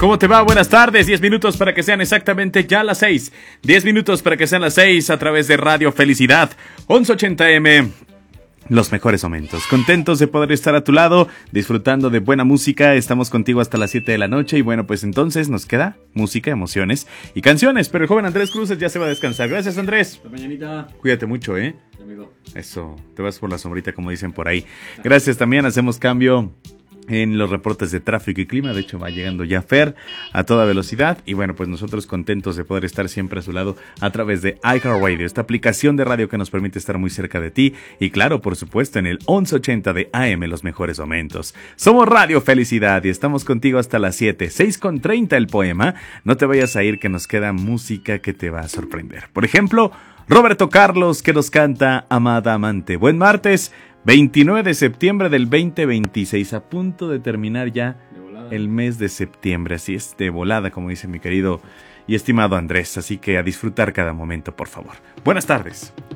¿Cómo te va? Buenas tardes. 10 minutos para que sean exactamente ya las 6. 10 minutos para que sean las 6 a través de Radio Felicidad 1180M. Los mejores momentos. Contentos de poder estar a tu lado, disfrutando de buena música. Estamos contigo hasta las 7 de la noche. Y bueno, pues entonces nos queda música, emociones y canciones. Pero el joven Andrés Cruces ya se va a descansar. Gracias, Andrés. Hasta mañanita. Cuídate mucho, ¿eh? Amigo. Eso, te vas por la sombrita, como dicen por ahí. Gracias también. Hacemos cambio en los reportes de tráfico y clima. De hecho, va llegando ya Fer a toda velocidad. Y bueno, pues nosotros contentos de poder estar siempre a su lado a través de iHeartRadio, esta aplicación de radio que nos permite estar muy cerca de ti. Y claro, por supuesto, en el 1180 de AM, los mejores momentos. Somos Radio Felicidad y estamos contigo hasta las 7. 6:30 el poema. No te vayas a ir, que nos queda música que te va a sorprender. Por ejemplo, Roberto Carlos, que nos canta Amada Amante. Buen martes. 29 de septiembre del 2026, a punto de terminar ya el mes de septiembre, así es, de volada, como dice mi querido y estimado Andrés, así que a disfrutar cada momento, por favor. Buenas tardes.